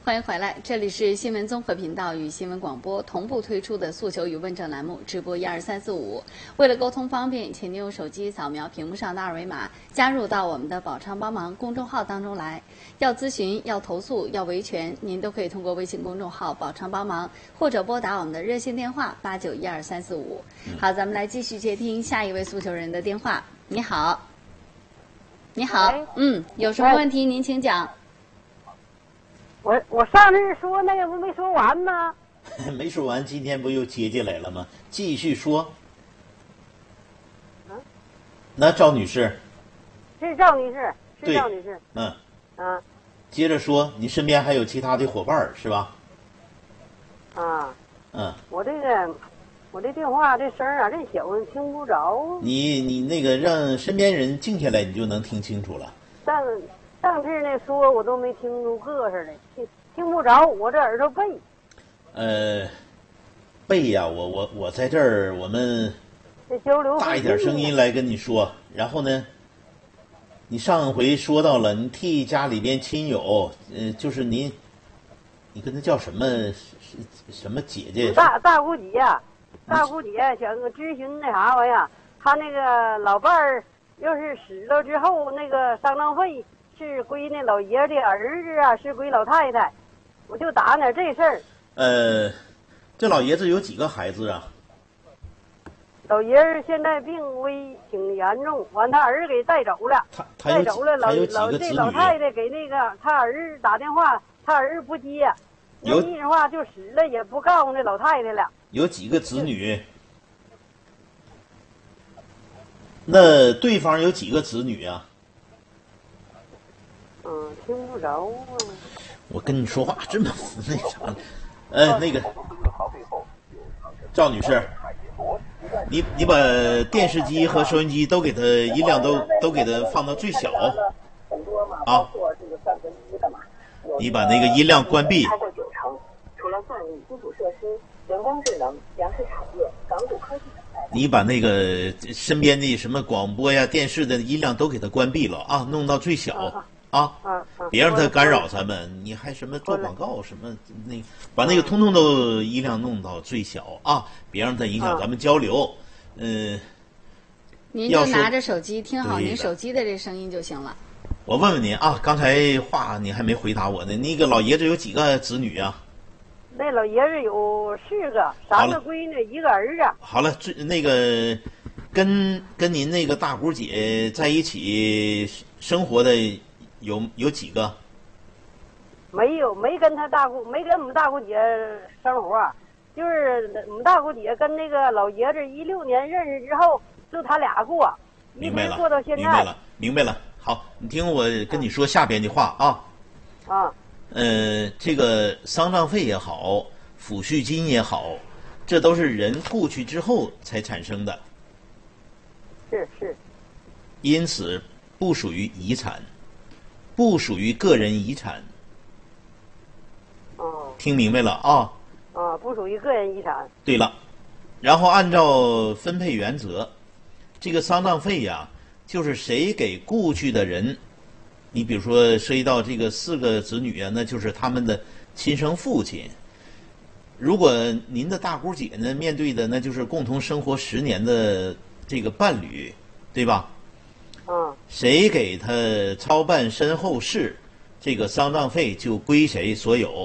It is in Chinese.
欢迎回来，这里是新闻综合频道与新闻广播同步推出的诉求与问政栏目，直播12345。为了沟通方便，请您用手机扫描屏幕上的二维码，加入到我们的宝昌帮忙公众号当中来。要咨询、要投诉、要维权，您都可以通过微信公众号宝昌帮忙，或者拨打我们的热线电话8912-345。好，咱们来继续接听下一位诉求人的电话。你好，你好，有什么问题您请讲。 我上次说那个不没说完吗？ 没说完，今天不又接进来了吗？继续说。那赵女士， 是赵女士，是赵女士。 接着说，你身边还有其他的伙伴是吧？我这电话这声啊，这小听不着。 你那个让身边人静下来，你就能听清楚了。 上次那说我都没听出个似的，听不着，我这耳朵背。 背呀，我在这儿，我们交流大一点声音来跟你说。然后呢，你上回说到了，你替家里边亲友，就是你跟他叫什么姐姐？ 大姑姐呀，大姑姐想咨询那啥玩意儿，他那个老伴儿要是死了之后，那个丧葬费。是归那老爷的儿子啊，是归老太太，我就打点这事儿。 这老爷子有几个孩子啊？ 老爷子现在病危挺严重，完他儿子给带走了，带走了。这老太太给那个他儿子打电话，他儿子不接，那意思话就死了也不告诉那老太太了。 有几个子女？那对方有几个子女啊？ 听不着啊！ 我跟你说话这么那啥，那个赵女士，你把电视机和收音机都给它音量都给它放到最小啊！你把那个音量关闭。除了算力、基础设施、人工智能、粮食产业、港股科技等。你把那个身边的什么广播呀、电视的音量都给它关闭了啊，弄到最小。别让他干扰咱们，你还什么做广告什么那，把那个通通都音量弄到最小啊，别让他影响咱们交流。 您就拿着手机听好您手机的这声音就行了。 我问问您啊，刚才话你还没回答我呢，那个老爷子有几个子女啊？ 那老爷子有4个，3个闺女，1个儿子。 好了，那个跟您那个大姑姐在一起生活的。有几个？ 没有，没跟我们大姑姐生活，就是我们大姑姐跟那个老爷子16年认识之后，就他俩过，一直过到现在。 明白了。好，你听我跟你说下边的话啊。这个丧葬费也好，抚恤金也好，这都是人故去之后才产生的。 是。 因此不属于遗产。不属于个人遗产。听明白了啊？ 不属于个人遗产。 对了，然后按照分配原则，这个丧葬费呀，就是谁给故去的人，你比如说涉及到这个4个子女啊，那就是他们的亲生父亲。如果您的大姑姐呢，面对的那就是共同生活10年的这个伴侣，对吧？谁给他操办身后事，这个丧葬费就归谁所有。